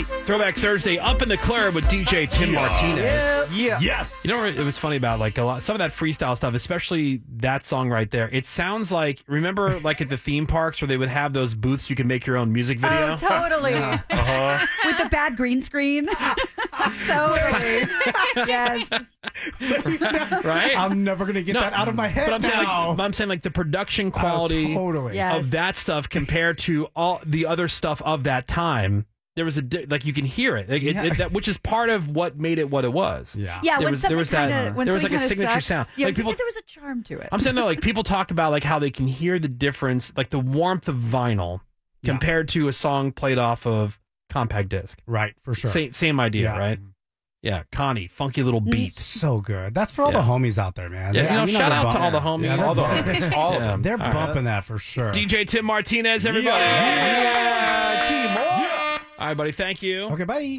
the Throwback Thursday Up in the Club with DJ Tim Martinez. Yeah. Yes. You know what it was funny about? Like some of that freestyle stuff, especially that song right there. It sounds like, remember like at the theme parks where they would have those booths you can make your own music video? Oh, totally. With the bad green screen. Totally. Yes. Right? I'm never going to get that out of my head But now. I'm saying like the production quality totally. Yes. of that stuff compared to all the other stuff of that time. There was like you can hear it, which is part of what made it what it was. Yeah. Yeah, There when was something like a signature sucks, sound. Yeah, Like people, there was a charm to it. I'm saying though, like people talk about like how they can hear the difference, like the warmth of vinyl compared to a song played off of compact disc. Right, for sure. Same idea, Yeah. right? Yeah, Connie, funky little beat. So good. That's for all the homies out there, man. Yeah, shout out to all the homies. Yeah, All the homies. All of them. They're All bumping that for sure. DJ Tim Martinez, everybody. Yeah. Team more. All right, buddy. Thank you. Okay, bye.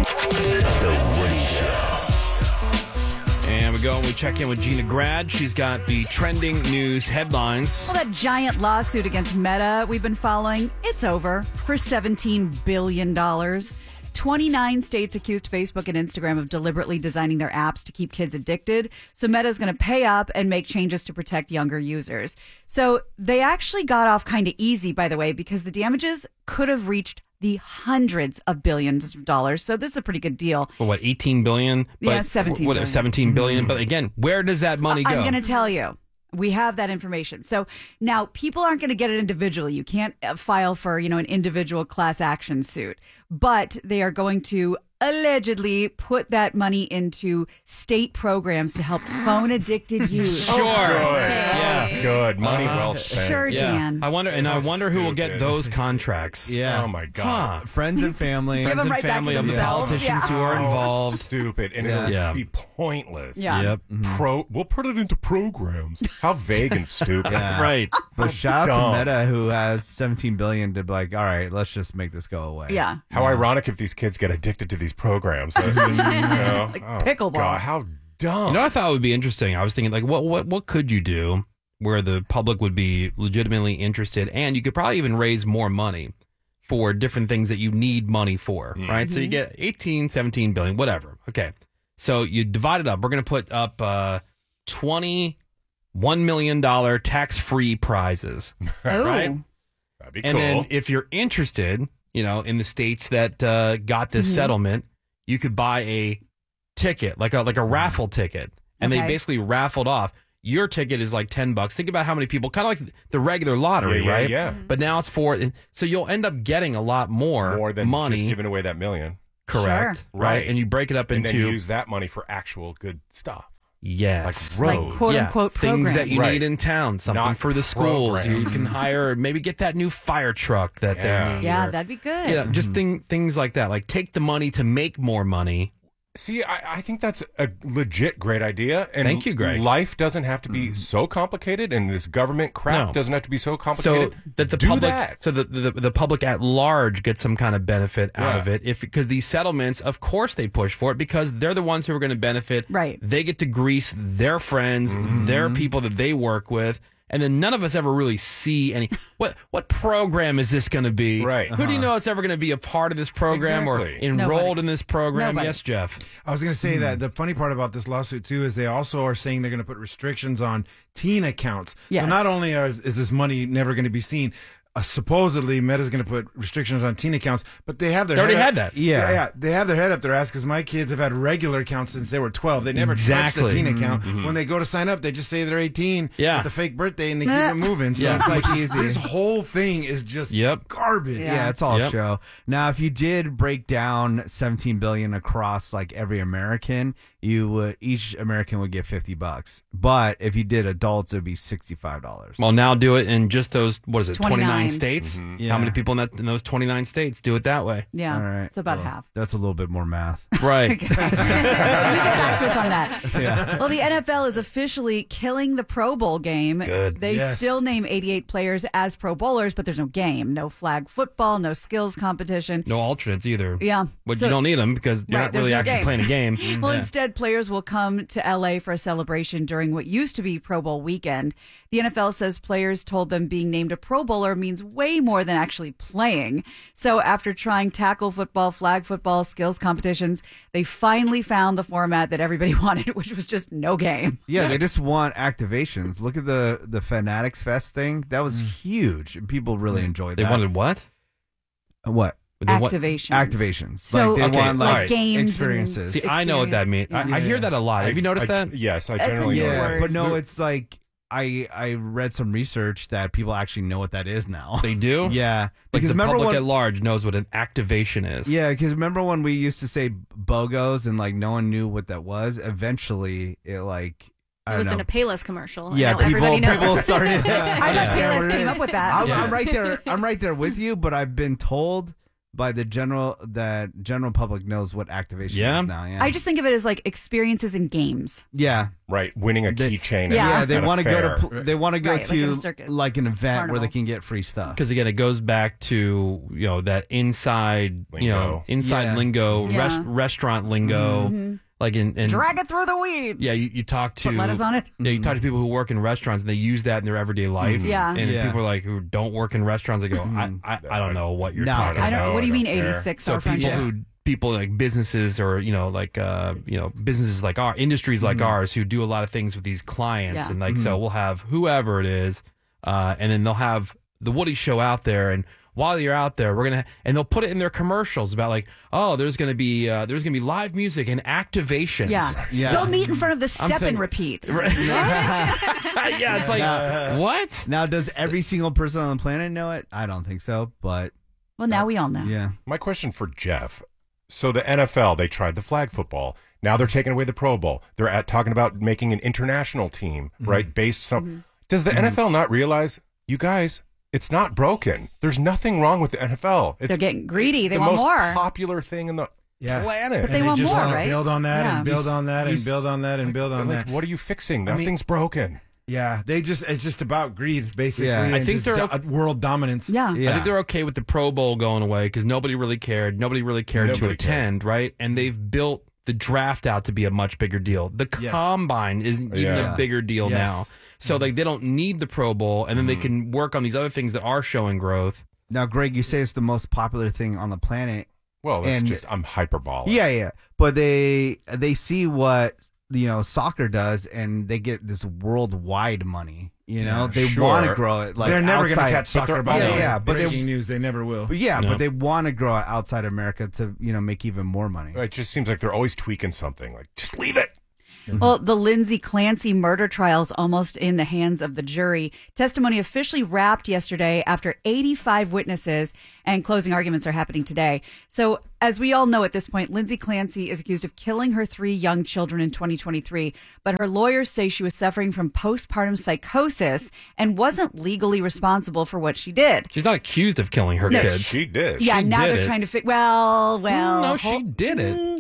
The Woody Show. And we go and we check in with Gina Grad. She's got the trending news headlines. Well, that giant lawsuit against Meta we've been following, it's over for $17 billion. 29 states accused Facebook and Instagram of deliberately designing their apps to keep kids addicted. So Meta is going to pay up and make changes to protect younger users. So they actually got off kind of easy, by the way, because the damages could have reached the hundreds of billions of dollars. So this is a pretty good deal. For what, 18 billion? Yeah, 17 billion. 17 billion. But again, where does that money go? I'm going to tell you. We have that information. So now people aren't going to get it individually. You can't file for, an individual class action suit, but they are going to allegedly put that money into state programs to help phone addicted youth. Sure. Yeah, good. Money well spent. Sure, Jan. I wonder who will get Stupid. those contracts. Yeah. Oh, my God. Huh. Friends and family. Give Friends them and right back to family of the themselves. politicians Yeah. who are involved. Stupid. And Yeah. it'll be pointless. Yeah. Yep. We'll put it into programs. How vague and stupid. Yeah. Right. But shout out Dumb. to Meta, who has $17 billion to be like, all right, let's just make this go away. Yeah. How ironic if these kids get addicted to these programs. Pickleball. God, how dumb. You know what I thought would be interesting? I was thinking, like, what could you do where the public would be legitimately interested, and you could probably even raise more money for different things that you need money for, right? So you get 18, 17 billion, whatever. Okay. So you divide it up. We're going to put up $21 million tax-free prizes, Oh. right? That'd be And cool. then if you're interested, in the states that got this settlement, you could buy a ticket, like a raffle ticket, and they Okay. basically raffled off. Your ticket is like $10. Think about how many people, kind of like the regular lottery, Yeah, right? yeah. But now it's so you'll end up getting a lot more More than money. just giving away that million. Correct. Sure. Right. Right. And you break it up And into then use that money for actual good stuff. yes. Like Like roads. quote Yeah, unquote things program. that you Right. need in town, something Not for the schools. You program. can hire, maybe get that new fire truck that Yeah. they need. Yeah, or- that'd be good. Yeah, just things like that. Like take the money to make more money. See, I think that's a legit great idea. And Thank you, Greg. Life doesn't have to be so complicated, and this government crap No. doesn't have to be so So complicated. that the Do public, that. so the public at large gets some kind of benefit out Yeah. of it. Because these settlements, of course, they push for it because they're the ones who are going to benefit. Right. They get to grease their friends, their people that they work with. And then none of us ever really see any. What program is this going to be? Right. Who do you know is ever going to be a part of this program or Exactly. enrolled Nobody. in this program? Nobody. Yes, Jeff. I was going to say that the funny part about this lawsuit, too, is they also are saying they're going to put restrictions on teen accounts. Yes. So not only is this money never going to be seen, supposedly Meta's going to put restrictions on teen accounts, but they have their They already head had up- that. Yeah. They have their head up their ass because my kids have had regular accounts since they were 12. They never touched Exactly. a teen account. When they go to sign up, they just say they're 18 Yeah. with the fake birthday and they keep it moving. So Yeah. it's like Easy. this whole thing is just Yep. garbage. Yeah, it's all Yep. show. Now, if you did break down 17 billion across like every American, each American would get $50. But if you did adults, it would be $65. Well, now do it in just those, 29 29 states? Yeah. How many people in those 29 states do it that way? Yeah. All right. It's about Well, half. That's a little bit more math. Right. You get back to us on that. Well, the NFL is officially killing the Pro Bowl game. Good. They Yes. still name 88 players as Pro Bowlers, but there's no game, no flag football, no skills competition. No alternates either. Yeah. But So- you don't need them because you're Right, not there's really no actually game. playing a game. Well, Yeah. instead, players will come to LA for a celebration during what used to be Pro Bowl weekend. The NFL says players told them being named a Pro Bowler means means way more than actually playing. So after trying tackle football, flag football, skills competitions, they finally found the format that everybody wanted, which was just no game. Yeah, they just want activations. Look at the Fanatics Fest thing. That was huge. And people really enjoyed They that. wanted what? What? Activations. Activations. So, like they okay, want like games experiences. See, I know what that means. I hear that a lot. Have you noticed that? Yes, I That's a generally know new that. word. But no, it's like I read some research that people actually know what that is now. They do? Yeah, Like because the remember public when, at large knows what an activation is. yeah, because remember when we used to say BOGOs and like no one knew what that was. Eventually, it like I It don't was know. in a Payless commercial. and Yeah, now everybody knows. people started. I know Payless came up with that. I'm right there. I'm right there with you. But I've been told by the general public knows what activation Yeah? is now. Yeah, I just think of it as like experiences in games. yeah. Right, winning a keychain. Yeah. They want to go to they want to go Right, like in a to circus. like an event Carnival. where they can get free stuff. Because again, it goes back to that inside Lingo. Yeah. lingo, Yeah. restaurant lingo, like in Drag it through the weeds. yeah, you talk to Put lettuce on it. Yeah, you talk to people who work in restaurants and they use that in their everyday life. Yeah. and Yeah. people are like who don't work in restaurants. They go, I don't know what you're No. talking I about. don't. What do you I mean don't care. 86? So our friendship? people like businesses or businesses like our industries like ours who do a lot of things with these clients Yeah. and like so we'll have whoever it is and then they'll have the Woody Show out there, and while you're out there and they'll put it in their commercials about like, oh, there's gonna be live music and activations. Yeah. Go meet in front of the step and thinking- repeat. Yeah, it's like what? Now, does every single person on the planet know it? I don't think so, but Well, now we all know. yeah. My question for Jeff. So the NFL, they tried the flag football. Now they're taking away the Pro Bowl. They're talking about making an international team, right? Based some. Does the NFL not realize, you guys, it's not broken. There's nothing wrong with the NFL. It's They're getting greedy. They the want most more. popular thing in the Yeah. planet. But they And want just more, wanna right? build on that Yeah. and build on that and You build on that and build on Like, that. what are you fixing? I mean- Nothing's broken. Yeah, it's just about greed, basically. Yeah. and I think just they're- world dominance. Yeah. Yeah. I think they're okay with the Pro Bowl going away because nobody really cared. Nobody really cared to Nobody attend, right? And they've built the draft out to be a much bigger deal. The Yes. combine is even Yeah. a bigger deal Yes. now. So like they don't need the Pro Bowl, and then they can work on these other things that are showing growth. Now, Greg, you say it's the most popular thing on the planet. Well, that's And- just, I'm hyperbolic. Yeah. But they see what soccer does, and they get this worldwide money. Yeah, they sure. want to grow it. Like they're never going to outside- catch soccer they're- by yeah, the way. yeah, but they- breaking news, they never will. But yeah, No. but they want to grow it outside America to make even more money. It just seems like they're always tweaking something. Like, just leave it. Well, the Lindsay Clancy murder trial is almost in the hands of the jury. Testimony officially wrapped yesterday after 85 witnesses, and closing arguments are happening today. So, as we all know at this point, Lindsay Clancy is accused of killing her 3 young children in 2023, but her lawyers say she was suffering from postpartum psychosis and wasn't legally responsible for what she did. She's not accused of killing her No, kids. She did. Yeah, She now did they're it. trying to figure. Well, No, she did it.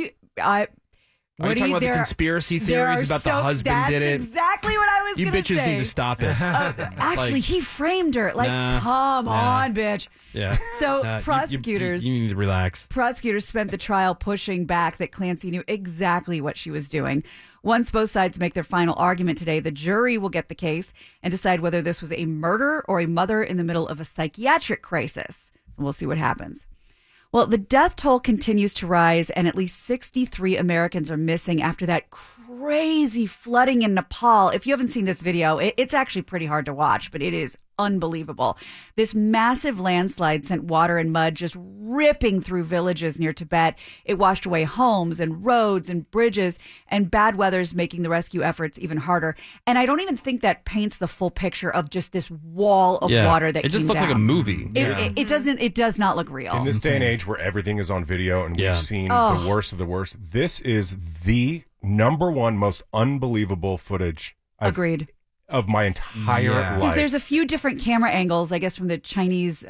Are you talking about the conspiracy theories about the husband did it? That's exactly what I was You going to say. bitches need to stop it. Actually, Like, he framed her. Like, Nah, come nah. on, bitch. yeah. So You- prosecutors you need to relax. prosecutors spent the trial pushing back that Clancy knew exactly what she was doing. Once both sides make their final argument today, the jury will get the case and decide whether this was a murder or a mother in the middle of a psychiatric crisis. So we'll see what happens. Well, the death toll continues to rise, and at least 63 Americans are missing after that crazy flooding in Nepal. If you haven't seen this video, it's actually pretty hard to watch, but it is unbelievable. This massive landslide sent water and mud just ripping through villages near Tibet. It washed away homes and roads and bridges, and bad weather's making the rescue efforts even harder. And I don't even think that paints the full picture of just this wall of water that it just came looked like a down. movie. It doesn't. It does not look real. In this day and age where everything is on video and Yeah. we've seen Oh. the worst of the worst, this is the number one most unbelievable footage Agreed. of my entire Yeah. Because life. there's a few different camera angles, I guess, from the Chinese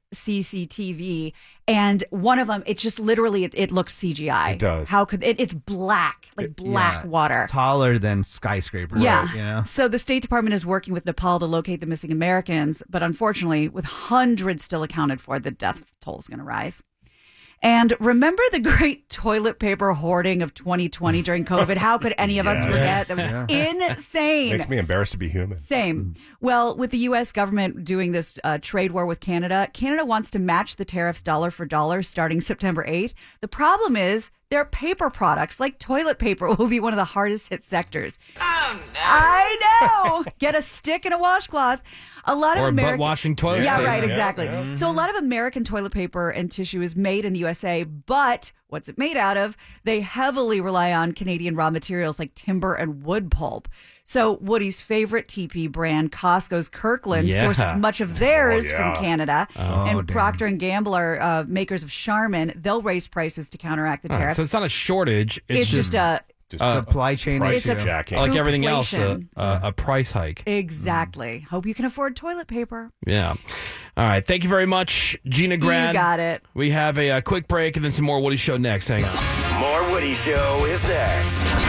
CCTV, and one of them, it's just literally it looks CGI. It does. How could it's black, like black Yeah. water? Taller than skyscrapers. Yeah. So the State Department is working with Nepal to locate the missing Americans, but unfortunately, with hundreds still accounted for, the death toll is going to rise. And remember the great toilet paper hoarding of 2020 during COVID? How could any of us forget? That was insane. Makes me embarrassed to be human. Same. Well, with the U.S. government doing this trade war with Canada, Canada wants to match the tariffs dollar for dollar starting September 8th. The problem is their paper products, like toilet paper, will be one of the hardest hit sectors. Oh, no. I know. Get a stick and a washcloth. A lot of butt washing toilet Yeah, paper. right, exactly. Yeah. So a lot of American toilet paper and tissue is made in the USA, but what's it made out of? They heavily rely on Canadian raw materials like timber and wood pulp. So Woody's favorite TP brand, Costco's Kirkland, sources much of theirs from Canada. And Procter & Gamble are makers of Charmin. They'll raise prices to counteract the tariffs. So it's not a shortage. It's just a supply chain price issue. jacking. like everything else, inflation. a price hike. Exactly. Hope you can afford toilet paper. Yeah. All right. Thank you very much, Gina Grad. You got it. We have a quick break and then some more Woody Show next. Hang on. More Woody Show is next.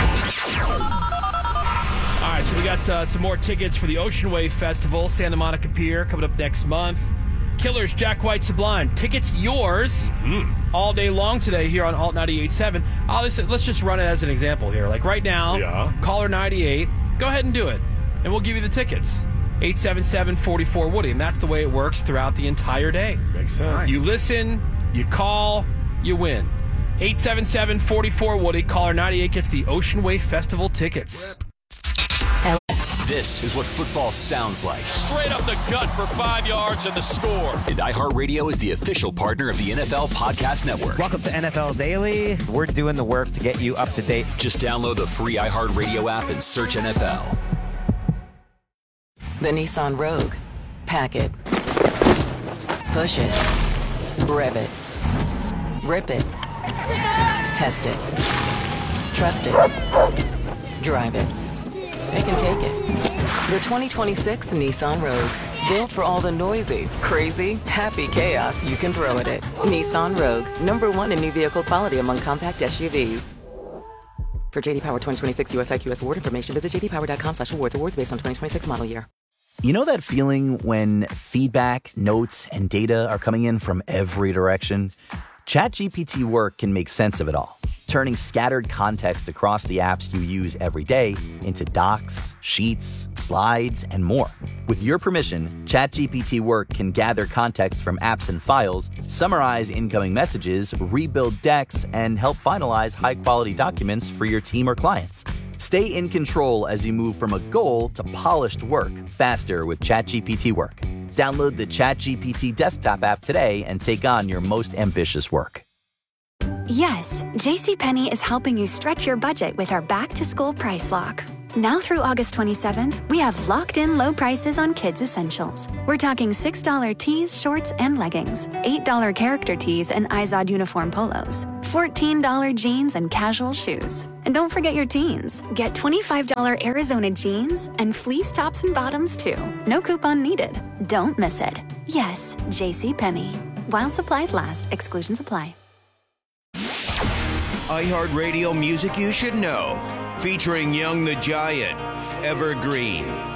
All right, so we got some more tickets for the Ocean Wave Festival, Santa Monica Pier, coming up next month. Killers, Jack White Sublime. Tickets yours all day long today here on Alt 98.7. Let's just run it as an example here. Like right now, caller 98, go ahead and do it, and we'll give you the tickets. 877-44-WOODY, and that's the way it works throughout the entire day. Makes sense. You listen, you call, you win. 877-44-WOODY, caller 98 gets the Ocean Wave Festival tickets. This is what football sounds like. Straight up the gut for 5 yards and the score. And iHeartRadio is the official partner of the NFL Podcast Network. Welcome to NFL Daily. We're doing the work to get you up to date. Just download the free iHeartRadio app and search NFL. The Nissan Rogue. Pack it. Push it. Rev it. Rip it. Test it. Trust it. Drive it. They can take it. The 2026 Nissan Rogue. Built for all the noisy, crazy, happy chaos you can throw at it. Nissan Rogue. #1 in new vehicle quality among compact SUVs. For JD Power 2026 US IQS award information, visit jdpower.com/awards. Awards based on 2026 model year. You know that feeling when feedback, notes, and data are coming in from every direction? ChatGPT Work can make sense of it all, turning scattered context across the apps you use every day into docs, sheets, slides, and more. With your permission, ChatGPT Work can gather context from apps and files, summarize incoming messages, rebuild decks, and help finalize high-quality documents for your team or clients. Stay in control as you move from a goal to polished work faster with ChatGPT Work. Download the ChatGPT desktop app today and take on your most ambitious work. Yes, JCPenney is helping you stretch your budget with our back-to-school price lock. Now through August 27th, we have locked-in low prices on kids' essentials. We're talking $6 tees, shorts, and leggings, $8 character tees and Izod uniform polos, $14 jeans and casual shoes. And don't forget your teens. Get $25 Arizona jeans and fleece tops and bottoms, too. No coupon needed. Don't miss it. Yes, JCPenney. While supplies last, exclusions apply. iHeartRadio music you should know. Featuring Young the Giant, Evergreen.